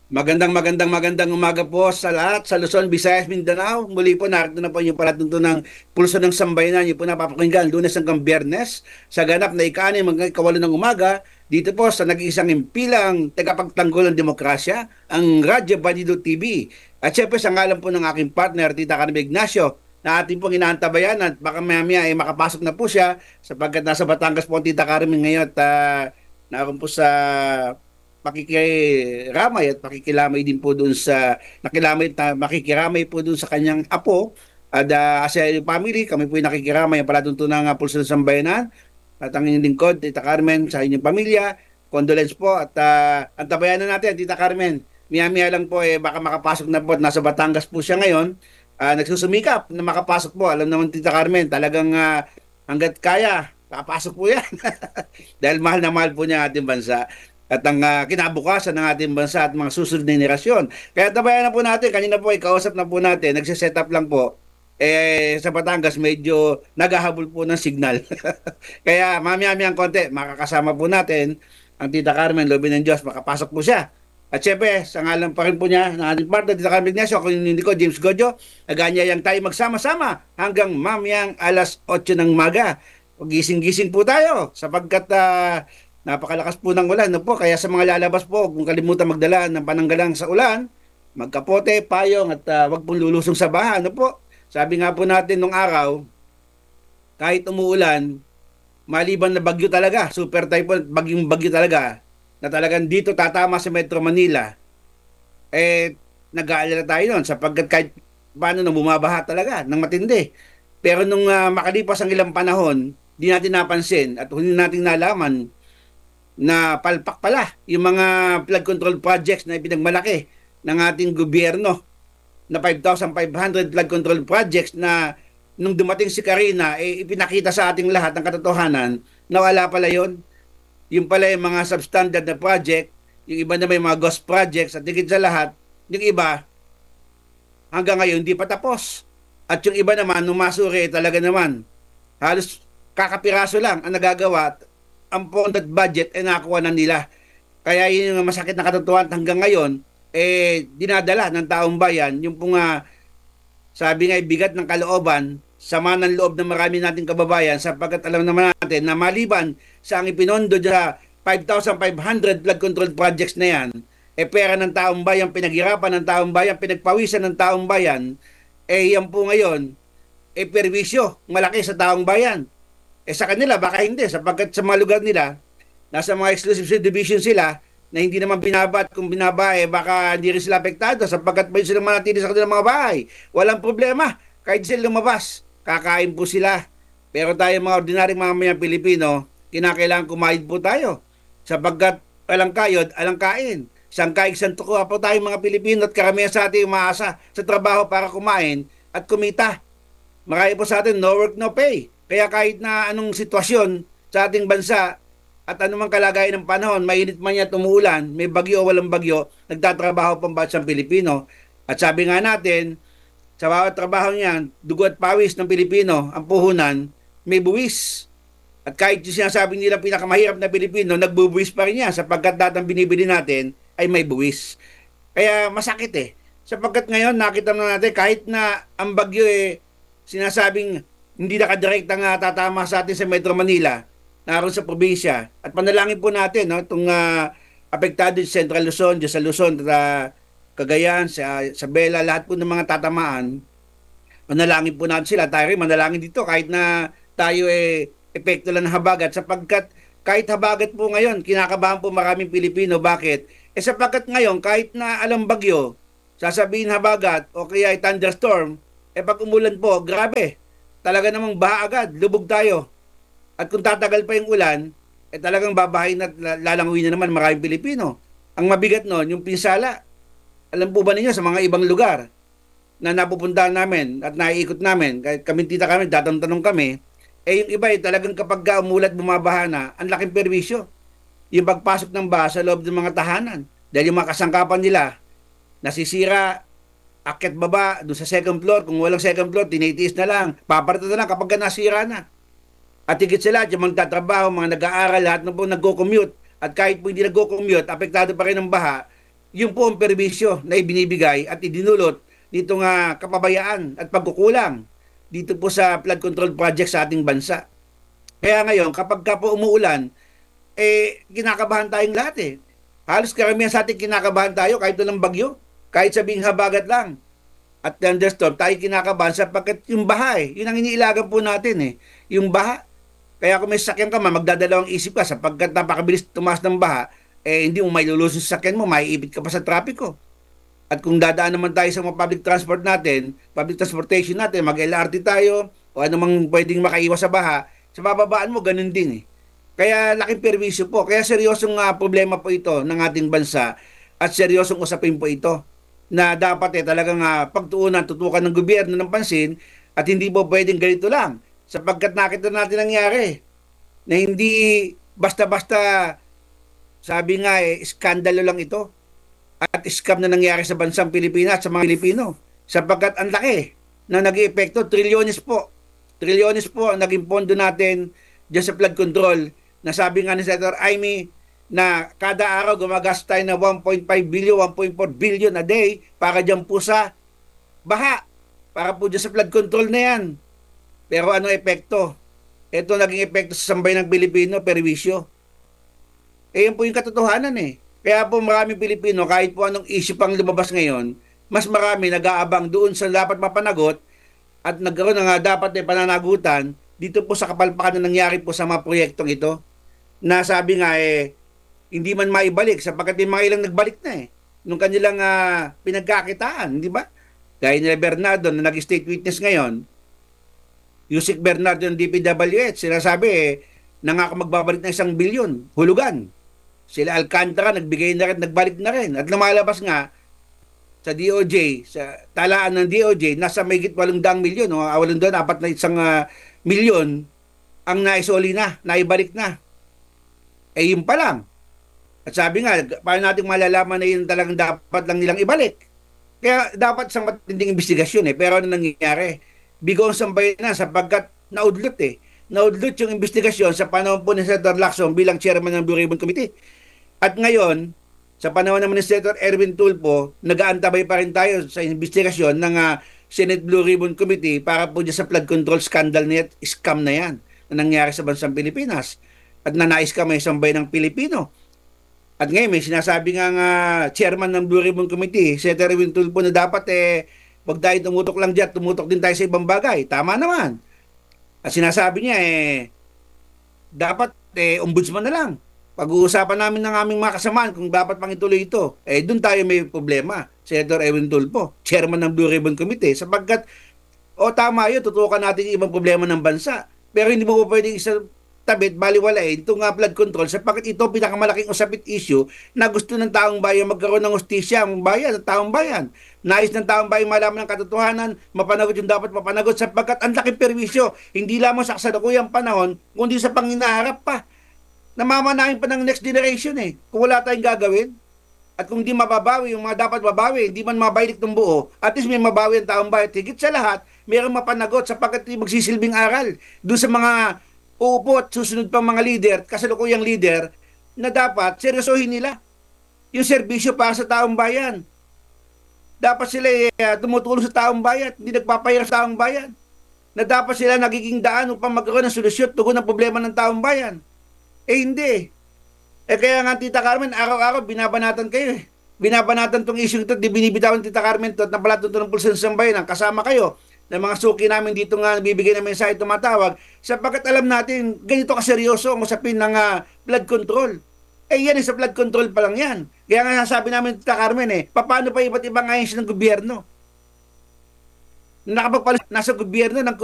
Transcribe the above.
Magandang umaga po sa lahat sa Luzon, Visayas, Mindanao. Muli po narito na po yung palatuntunan ng Pulso ng Sambayanan. Yung po napapakinggan Lunes hanggang Biyernes sa ganap na ika-6 hanggang ika-8 ng umaga dito po sa nag-iisang impilang tagapagtanggol ng demokrasya, ang Radyo Bandido TV. At syempre sa ngalan po ng aking partner, Tita Carmen Ignacio, na ating pong inaantabayan at baka maya-maya ay makapasok na po siya sapagkat nasa Batangas po ang Tita Carmen ngayon at naroon po sa pakikiramay at pakikilamay din po doon sa nakilamay na makikiramay po doon sa kanyang apo at sa family kami po yung nakikiramay ang palatuntunan ng Pulso ng Sambayanan at ang inyong lingkod Tita Carmen sa inyong pamilya, condolence po at antabayan na natin Tita Carmen, miya-miya lang po baka makapasok na po at nasa Batangas po siya ngayon. Nagsusumikap na makapasok po, alam naman Tita Carmen talagang hanggat kaya papasok po yan dahil mahal na mahal po niya ang ating bansa at ang kinabukasan ng ating bansa at mga susunod na henerasyon. Kaya tabayan na po natin, kanina po ikausap na po natin, nagsiset up lang po, sa Batangas medyo naghahabol po ng signal. Kaya mamaya-maya ang konti, makakasama po natin ang Tita Carmen, Lobe ng Diyos, makapasok po siya. At syempre, sa ngalan pa rin po niya, ng ating partner, Tita Carmen Ignacio, ako yung hindi ko, James Gojo, naganyayang tayo magsama-sama hanggang mamayang alas 8 ng maga. Gising-gising po tayo sapagkat napakalakas po ng ulan, no po? Kaya sa mga lalabas po, kung kalimutan magdala ng pananggalang sa ulan, magkapote, payong at wag pong lulusong sa baha, no po? Sabi nga po natin nung araw, kahit umuulan, maliban na bagyo talaga, super typhoon, bagyong bagyo talaga, na talagang dito tatama sa Metro Manila, nag-aalala tayo nun sapagkat kahit paano na bumabaha talaga ng matindi. Pero nung makalipas ang ilang panahon, di natin napansin at hindi natin nalaman na palpak pala yung mga flood control projects na ipinagmalaki ng ating gobyerno na 5,500 flood control projects na nung dumating si Karina, ipinakita sa ating lahat ng katotohanan na wala pala yon. Yung pala yung mga substandard na project, yung iba na may mga ghost projects at higit sa lahat, yung iba hanggang ngayon hindi pa tapos. At yung iba naman, nung masuri talaga naman, halos kakapiraso lang ang nagagawa ang ponded budget nakuha na nila. Kaya yun yung masakit na katotohanan hanggang ngayon, dinadala ng taong bayan, yung pong sabi nga bigat ng kalooban, sama ng loob ng marami nating kababayan sapagkat alam naman natin na maliban sa ang ipinondo sa 5,500 flood control projects na yan, pera ng taong bayan, pinaghirapan ng taong bayan, pinagpawisan ng taong bayan, yan po ngayon, perwisyo, malaki sa taong bayan. Sa kanila, baka hindi, sapagkat sa mga lugar nila, nasa mga exclusive subdivision sila, na hindi naman binabat, kung binaba, baka hindi rin sila apektado, sapagkat may silang manatili sa kanilang mga bahay. Walang problema, kahit sila lumabas, kakain po sila. Pero tayo mga ordinaryong mamamayang Pilipino, kinakailangan kumayod po tayo, sapagkat alang kayod, alang kain. Sangkaig santuko po tayo mga Pilipino at karamihan sa ating umaasa sa trabaho para kumain at kumita. Marami po sa atin, no work, no pay. Kaya kahit na anong sitwasyon sa ating bansa at anumang kalagayan ng panahon, mainit man yan, tumuulan, may bagyo o walang bagyo, nagtatrabaho pang bansang Pilipino. At sabi nga natin, sa bawat trabaho niyan, dugo at pawis ng Pilipino, ang puhunan, may buwis. At kahit yung sinasabi nila pinakamahirap na Pilipino, nagbubuwis pa rin yan sapagkat datang binibili natin ay may buwis. Kaya masakit sapagkat ngayon nakita na natin kahit na ang bagyo sinasabing hindi nakadirekta nga tatama sa atin sa Metro Manila, naroon sa probinsya. At panalangin po natin, no, itong apektado sa Central Luzon, sa Luzon, Cagayan, sa Bela, lahat po ng mga tatamaan, manalangin po natin sila. Tayo rin manalangin dito kahit na tayo epekto lang ng habagat sapagkat kahit habagat po ngayon, kinakabahan po maraming Pilipino. Bakit? Sapagkat ngayon, kahit na alam bagyo, sasabihin habagat o kaya ay thunderstorm, pag umulan po, grabe. Talaga namang baha agad, lubog tayo. At kung tatagal pa yung ulan, talagang babahayin at lalanguin na naman maraming Pilipino. Ang mabigat nun, yung pinsala. Alam po ba ninyo sa mga ibang lugar na napupuntahan namin at naiikot namin, kahit kami tita kami, tatanong kami, yung iba talagang kapag umulat bumabaha na, ang laking perwisyo. Yung pagpasok ng baha sa loob ng mga tahanan. Dahil yung mga kasangkapan nila, nasisira, akyat baba, doon sa second floor, kung walang second floor, tinitiis na lang, paparito na lang kapag nasira na. At higit sa lahat, yung mga nagtatrabaho, mga nag-aaral, lahat na po nag-co-commute. At kahit po hindi nag-co-commute, apektado pa rin ng baha, Yun po ang perbisyo na ibinibigay at idinulot dito nga kapabayaan at pagkukulang dito po sa flood control project sa ating bansa. Kaya ngayon, kapag ka po umuulan, kinakabahan tayong lahat eh. Halos karamihan sa ating kinakabahan tayo kahit walang bagyo, kahit sabing habagat lang. At thunderstorm, tayo kinakabahan sapagkat yung baha yun ang iniilagan po natin yung baha. Kaya kung may sasakyan ka magdadalawang isip ka sapagkat napakabilis tumaas ng baha, hindi mo mailulusong sa sasakyan mo, maiipit ka pa sa trapiko. At kung dadaan naman tayo sa mga public transport natin, public transportation natin, mag-LRT tayo, o anumang pwedeng makaiwas sa baha, sa bababaan mo, ganun din Kaya laking perwisyo po. Kaya seryosong problema po ito ng ating bansa at seryosong usapin po ito na dapat talagang pagtuunan, tutukan ng gobyerno ng pansin at hindi po pwedeng ganito lang. Sapagkat nakita natin nangyari na hindi basta-basta sabi nga iskandalo lang ito at scam na nangyari sa bansang Pilipinas sa mga Pilipino. Sapagkat ang laki na nag-iepekto, trilyones po. Trilyones po ang naging pondo natin dyan sa flood control na sabi nga ni Senator Amy na kada araw gumagastos tayo na 1.5 billion, 1.4 billion a day para dyan po sa baha, para po dyan sa flood control na yan. Pero ano epekto? Ito naging epekto sa sambayan ng Pilipino, perwisyo. Yun po yung katotohanan Kaya po maraming Pilipino, kahit po anong issue pang lumabas ngayon, mas marami nag-aabang doon sa dapat mapanagot at nagkaroon ng dapat pananagutan dito po sa kapalpakan na nangyari po sa mga proyektong ito na sabi nga hindi man maibalik sapagkat yung mga ilang nagbalik na nung kanilang pinagkakitaan, di ba? Gaya nila Bernardo na nag-state witness ngayon, Yusik Bernardo ng DPWH, sinasabi nangako magbabalik na 1 bilyon, hulugan. Sila Alcantara, nagbigay na rin, nagbalik na rin. At lumalabas nga sa DOJ, sa talaan ng DOJ, nasa mahigit 800 milyon, o 801 milyon ang naisoli na, naibalik na. Yun pa lang. At sabi nga, paano natin malalaman na yun talagang dapat lang nilang ibalik? Kaya dapat isang matinding investigasyon Pero ano nangyayari? Bigong sambay na sapagkat naudlot Naudlot yung investigasyon sa panahon po ni Senator Lacson bilang chairman ng Blue Ribbon Committee. At ngayon, sa panahon naman ni Senator Erwin Tulfo, nag-aantabay pa rin tayo sa investigasyon ng Senate Blue Ribbon Committee para po dyan sa flood control scandal na scam na yan na nangyari sa bansang Pilipinas at nanais ka may sambay ng Pilipino. At ngayon may sinasabi nga chairman ng Blue Ribbon Committee, Senator Erwin Tulfo, na dapat wag tayo tumutok lang dyan, tumutok din tayo sa ibang bagay. Tama naman. At sinasabi niya dapat ombudsman na lang. Pag-uusapan namin ng aming mga kasamaan kung dapat pang ituloy ito. Doon tayo may problema. Senator Erwin Tulfo, chairman ng Blue Ribbon Committee, sapagkat tama yun, tutukan natin yung ibang problema ng bansa. Pero hindi mo po pwedeng tabit, baliwalain itong flood control sapagkat ito pinakamalaking usapit issue na gusto ng taong bayan magkaroon ng hustisya ang bayan, ng taong bayan. Nais ng taong bayan malaman ng katotohanan, mapanagot yung dapat mapanagot sapagkat ang laking perwisyo, hindi lamang sa kasalukuyang panahon, kundi sa panginaharap pa. Namamanahin pa ng next generation kung wala tayong gagawin. At kung di mababawi yung mga dapat mabawi, hindi man mabailik ng buo, at least may mabawi ang taong bayan. Higit sa lahat, mayroong mapanagot sapagkat magsisilbing aral doon sa mga uupo at susunod pang mga leader, kasalukuyang leader, na dapat seryosohin nila yung serbisyo para sa taong bayan. Dapat sila tumutulong sa taong bayan, hindi nagpapahirap sa taong bayan. Na dapat sila nagiging daan upang magkaroon ng solusyon tugon ng problema ng taong bayan. Hindi. Kaya nga Tita Carmen, araw-araw binabanatan kayo Binabanatan tong issue ito, di binibitawan Tita Carmen to at napalatun ito ng pulsa ng sambayan, kasama kayo ng mga suki namin dito nga bibigay ng mensahe tumatawag sapagkat alam natin ganito kaseryoso ang usapin ng blood control. Yan sa blood control pa lang yan. Kaya nga sabi namin Tita Carmen paano pa iba't ibang ahensya ng gobyerno? Nasa gobyerno ng